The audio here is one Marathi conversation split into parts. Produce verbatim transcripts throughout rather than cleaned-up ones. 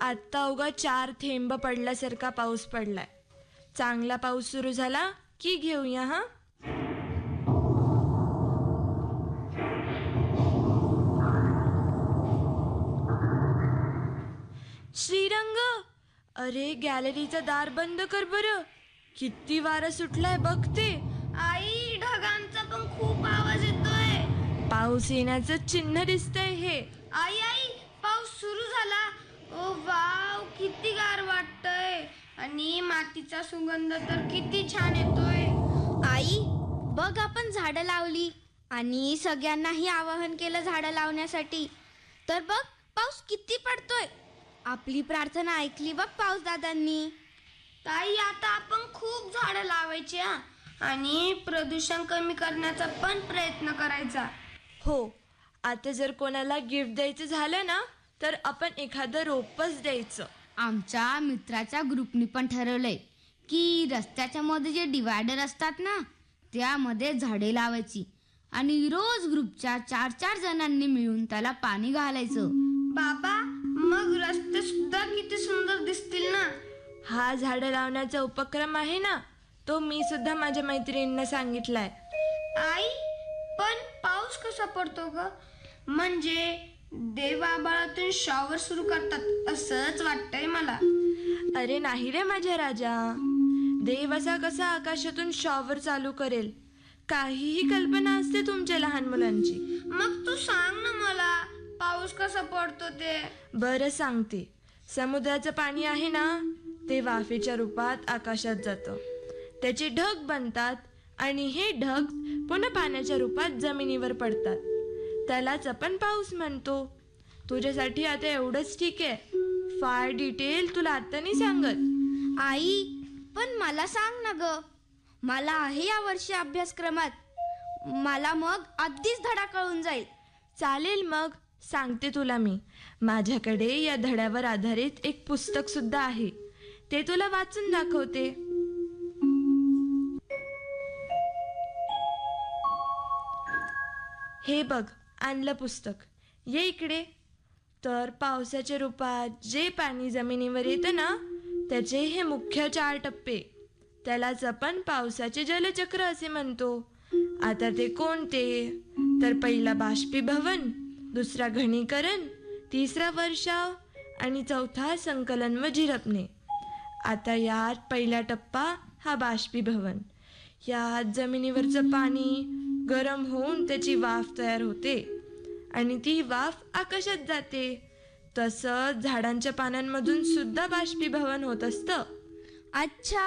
आत्ता उगा चार थेंब पडल्यासारखा पाऊस पडलाय. चांगला पाऊस सुरू झाला की घेऊया हा. श्रीरंग, अरे गॅलरीचं दार बंद कर बरं. किती वारा सुटलाय बघते. आई, ढगांचा पण खूप आवाज येतोय. पाऊस येण्याचं चिन्ह दिसतंय हे. आई आई पाऊस सुरू झाला. ओ वाव, किती गार वाटतंय. आणि मातीचा सुगंध तर किती छान येतोय. आई बघ, आपण झाडं लावली आणि सगळ्यांनाही आवाहन केलं झाडं लावण्यासाठी. तर बघ पाऊस किती पडतोय. आपली प्रार्थना ऐकली बघ पाऊस दादांनी. ताई, आता आपण खूप झाडं लावायची हा, आणि प्रदूषण कमी करण्याचा पण प्रयत्न करायचा. हो, आता जर कोणाला गिफ्ट द्यायचं झालं ना तर आपण एखादं रोपच द्यायचं. आमच्या मित्राच्या ग्रुपनी पण ठरवलंय की रस्त्याच्या मध्ये जे डिवायडर असतात ना त्यामध्ये झाडे लावायची आणि रोज ग्रुपच्या चार चार जणांनी मिळून त्याला पाणी घालायचं. बाबा, मग रस्ते सुद्धा किती सुंदर दिसतील ना. हा झाडं लावण्याचा उपक्रम आहे ना, तो मी सुद्धा माझ्या मैत्रिणींना सांगितलाय. आई, पण पाऊस कसा पडतो ग? म्हणजे देव आभाळातून शॉवर सुरू करतात असंच वाटतंय मला. अरे नाही रे माझ्या राजा, देव असा कसा आकाशातून शॉवर चालू करेल? काहीही कल्पना असते तुमच्या लहान मुलांची. मग तू सांग ना मला, पाऊस कसा पडतो ते. बरं सांगते. समुद्राचं पाणी आहे ना, ते वाफेच्या रूपात आकाशात जातं. त्याचे ढग बनतात आणि हे ढग पुन्हा पाण्याच्या रूपात जमिनीवर पडतात. त्यालाच आपण पाऊस म्हणतो. तुझ्यासाठी आता एवढंच ठीक आहे. फार डिटेल तुला आता नाही सांगत. आई, पण मला सांग ना ग, मला आहे या वर्षी अभ्यासक्रमात. मला मग आधीच धडा कळून जाईल. चालेल, मग सांगते तुला मी. माझ्याकडे या धड्यावर आधारित एक पुस्तक सुद्धा आहे, ते तुला वाचून दाखवते. हे बघ, आणलं पुस्तक. ये इकडे. तर पावसाच्या रूपात जे पाणी जमिनीवर येतं ना, त्याचे हे मुख्य चार टप्पे. त्यालाच आपण पावसाचे जलचक्र असे म्हणतो. आता ते कोणते? तर पहिला बाष्पीभवन, दुसरा घनीकरण, तिसरा वर्षाव आणि चौथा संकलन व झिरपणे. आता यात पहिला टप्पा हा बाष्पीभवन. यात जमिनीवरचं पाणी गरम होऊन त्याची वाफ तयार होते आणि ती वाफ आकाशात जाते. तसंच झाडांच्या पानांमधून सुद्धा बाष्पीभवन होत असतं. अच्छा,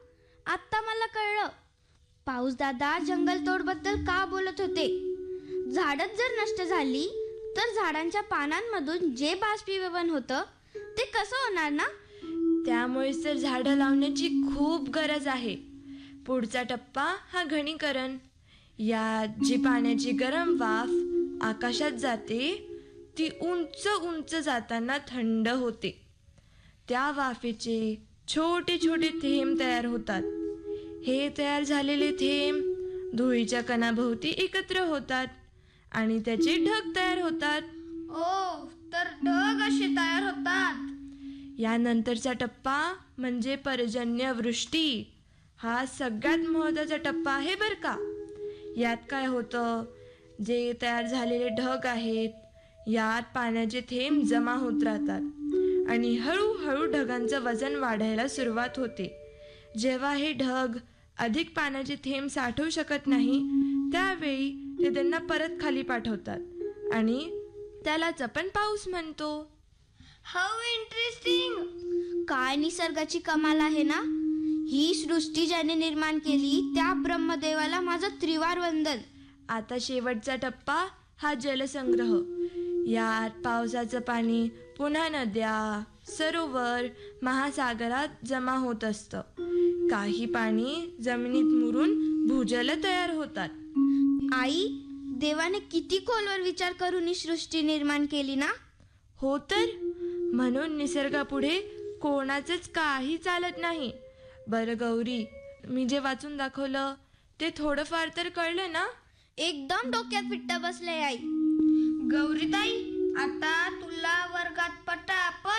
आता मला कळलं पाऊस दादा जंगलतोड बद्दल का बोलत होते. झाडच जर नष्ट झाली तर झाडांच्या पानांमधून जे बाष्पीभवन होतं ते कसं होणार ना. त्यामुळेच तर झाडं लावण्याची खूप गरज आहे. पुढचा टप्पा हा घनीकरण. यात जी पाण्याची गरम वाफ आकाशात जाते ती उंच उंच जाताना थंड होते. त्या वाफेचे छोटे छोटे थेंब तयार होतात. हे तयार झालेले थेंब धुळीच्या कणाभोवती एकत्र होतात आणि त्याचे ढग तयार होतात. ओ, तर ढग असे तयार होतात. यानंतरचा टप्पा म्हणजे पर्जन्यवृष्टी. हा सगळ्यात महत्त्वाचा टप्पा आहे बरं का. यात काय होतं, जे तयार झालेले ढग आहेत यात पाण्याचे थेंब जमा होत राहतात आणि हळूहळू ढगांचं वजन वाढायला सुरुवात होते. जेव्हा हे ढग अधिक पाण्याचे थेंब साठवू शकत नाही त्यावेळी ते त्यांना परत खाली पाठवतात आणि त्यालाच आपण पाऊस म्हणतो. How interesting. काय निसर्गाची कमाल आहे ना. ही सृष्टी ज्याने निर्माण केली त्या ब्रह्मदेवाला माझं त्रिवार वंदन. आता शेवटचा टप्पा हा जलसंग्रह. यात पावसाचं पाणी पुन्हा नद्या, सरोवर, महासागरात जमा होत असतं. काही पाणी जमिनीत मुरून भूजल तयार होतात. आई, देवाने किती खोलवर विचार करून ही सृष्टी निर्माण केली ना. हो तर, म्हणून निसर्गापुढे कोणाचंच काही चालत नाही. बरं गौरी, मी जे वाचून दाखवलं ते थोडंफार तर कळलं ना. एकदम डोक्यात पिट्टा बसले आई. गौरीताई, आता